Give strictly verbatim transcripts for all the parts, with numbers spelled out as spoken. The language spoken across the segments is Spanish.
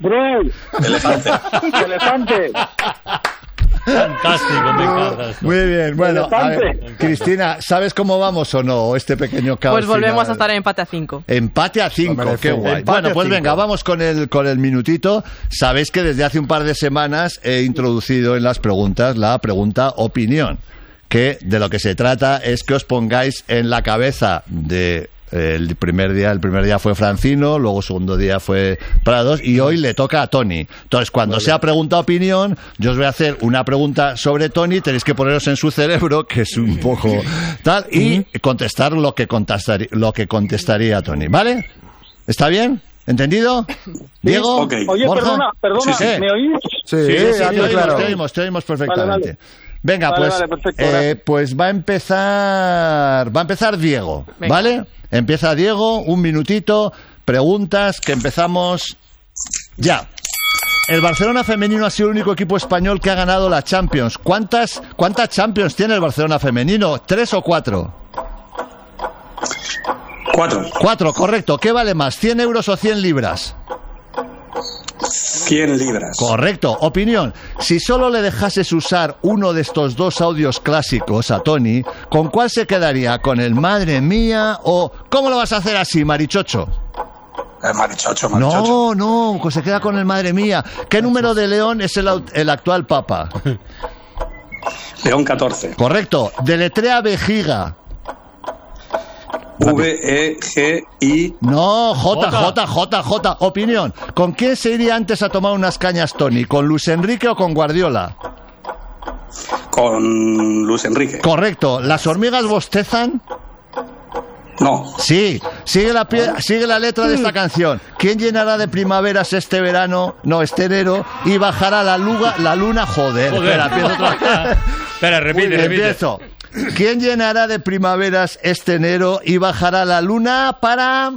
Bru. Elefante. Elefante. Fantástico, me encanta esto. Muy bien, bueno, a ver, Elefante. Cristina, ¿sabes cómo vamos o no? Este pequeño caos. Pues volvemos final. a estar en empate a cinco. Empate a cinco, Hombre, qué guay. empate Bueno, a pues cinco. venga, vamos con el, con el minutito. Sabéis que desde hace un par de semanas he introducido en las preguntas la pregunta opinión, que de lo que se trata es que os pongáis en la cabeza de... El primer día, el primer día fue Francino, luego el segundo día fue Prados y hoy le toca a Tony. Entonces, cuando sea pregunta opinión, yo os voy a hacer una pregunta sobre Tony, tenéis que poneros en su cerebro, que es un poco tal, y contestar lo que contestaría, lo que contestaría Tony, ¿vale? ¿Está bien? ¿Entendido? ¿Diego? Ok. Oye, ¿Borja? perdona, perdona, Sí, sí. ¿me oís? Sí, Sí, sí, ya te te oímos, claro. te oímos, te oímos perfectamente. Vale, vale. Venga, Vale, pues, vale, perfecto, eh, gracias. pues va a empezar, va a empezar Diego, Venga. ¿vale? Empieza Diego, un minutito, preguntas, que empezamos ya. El Barcelona femenino ha sido el único equipo español que ha ganado la Champions. ¿Cuántas, cuántas Champions tiene el Barcelona femenino? ¿Tres o cuatro? Cuatro. Cuatro, correcto. ¿Qué vale más, cien euros o cien libras? cien libras. Correcto. Opinión. Si solo le dejases usar uno de estos dos audios clásicos a Tony, ¿con cuál se quedaría? ¿Con el madre mía o cómo lo vas a hacer así, marichocho? Eh, marichocho, marichocho. No, no, pues se queda con el madre mía. ¿Qué número de León es el, au- el actual papa? León catorce. Correcto. Deletrea vejiga. V E G I. No, J, J. J, J, J. Opinión. ¿Con quién se iría antes a tomar unas cañas, Tony? ¿Con Luis Enrique o con Guardiola? Con Luis Enrique. Correcto. ¿Las hormigas bostezan? No. Sí. Sigue la, pie- sigue la letra de esta canción. ¿Quién llenará de primaveras este verano, no, este enero, y bajará la, luga, la luna? Joder, Joder. espera, empiezo otra vez. Espera, repite, Muy bien, repite. empiezo. ¿Quién llenará de primaveras este enero y bajará la luna para...?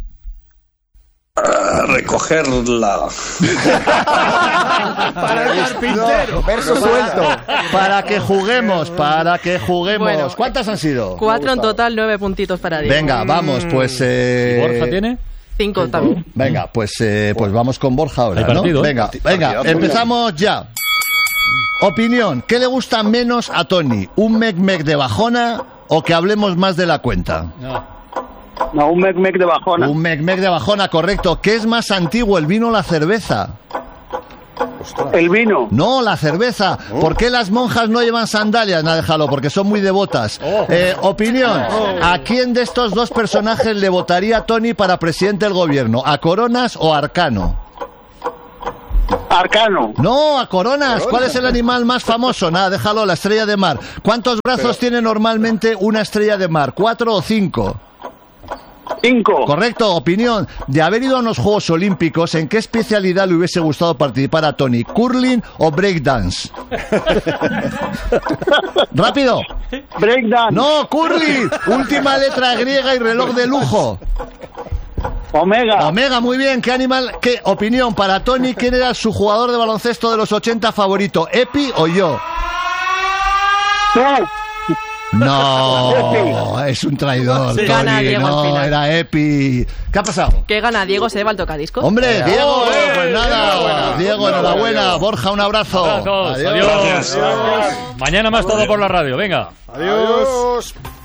A recogerla. Para el carpintero. Verso suelto. Para que juguemos, para que juguemos. Bueno. ¿Cuántas han sido? Cuatro en total, nueve puntitos para Diego. Venga, vamos, pues... Eh... ¿Borja tiene? Cinco también. Venga, pues, eh, pues vamos con Borja ahora, Hay ¿no? partido, ¿eh? Venga, venga, empezamos ya. Opinión, ¿qué le gusta menos a Tony? ¿Un mec-mec de bajona o que hablemos más de la cuenta? No. No, un mec-mec de bajona. Un mec-mec de bajona, correcto. ¿Qué es más antiguo, el vino o la cerveza? El vino. No, la cerveza. ¿Por qué las monjas no llevan sandalias? Nada, déjalo, porque son muy devotas. Eh, opinión, ¿a quién de estos dos personajes le votaría Tony para presidente del gobierno? ¿A Coronas o a Arcano? Arcano. No, a Coronas. ¿Cuál es el animal más famoso? Nada, déjalo, la estrella de mar. ¿Cuántos brazos tiene normalmente una estrella de mar? ¿Cuatro o cinco? Cinco. Correcto, opinión. De haber ido a unos Juegos Olímpicos, ¿en qué especialidad le hubiese gustado participar a Tony? ¿Curling o breakdance? ¡Rápido! Breakdance. ¡No, curling! Última letra griega y reloj de lujo. Omega. Omega, muy bien. ¿Qué animal? ¿Qué opinión para Tony? ¿Quién era su jugador de baloncesto de los ochenta favorito? ¿Epi o yo? Tú. No, es un traidor, Sí. Tony. Gana Diego al No, final. era Epi. ¿Qué ha pasado? ¿Qué gana Diego? ¿Se lleva el tocadiscos? Hombre, Diego, ¡Eh! pues nada. Diego, enhorabuena. Borja, un abrazo. Abrazos, adiós. Gracias. Mañana más todo por la radio, venga. Adiós.